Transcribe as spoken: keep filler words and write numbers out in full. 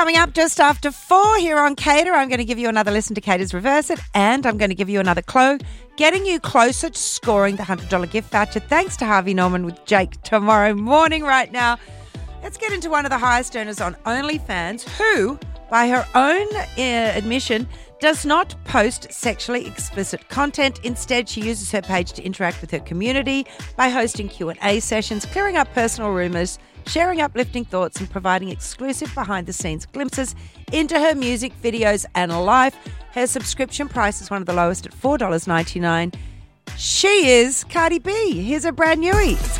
Coming up just after four here on Cater, I'm going to give you another listen to Cater's Reverse It, and I'm going to give you another clue, getting you closer to scoring the one hundred dollars gift voucher thanks to Harvey Norman with Jake tomorrow morning. Right now, let's get into one of the highest earners on OnlyFans who, by her own uh, admission, does not post sexually explicit content. Instead, she uses her page to interact with her community by hosting Q and A sessions, clearing up personal rumours, sharing uplifting thoughts and providing exclusive behind-the-scenes glimpses into her music, videos and life. Her subscription price is one of the lowest at four dollars ninety-nine. She is Cardi B. Here's a brand newie. It's